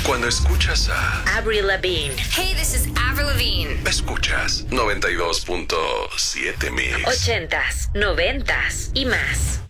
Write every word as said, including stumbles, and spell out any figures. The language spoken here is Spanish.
Cuando escuchas a Avril Lavigne. Hey, this is Avril Lavigne. Escuchas noventa y dos punto siete Mix. Ochentas, noventas y más.